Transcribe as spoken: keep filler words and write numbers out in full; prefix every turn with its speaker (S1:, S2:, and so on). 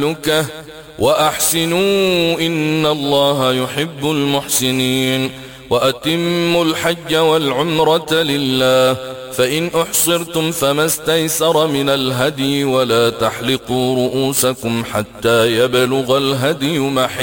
S1: تهلكه وأحسنوا إن الله يحب المحسنين. وأتموا الحج والعمرة لله، فإن أحصرتم فما استيسر من الهدي، ولا تحلقوا رؤوسكم حتى يبلغ الهدي محله